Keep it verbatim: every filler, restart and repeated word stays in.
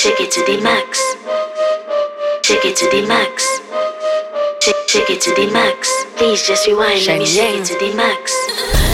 shake it to the max. Shake it to the max. Shake, shake it to the max. Please just rewind, let me shake it to the max.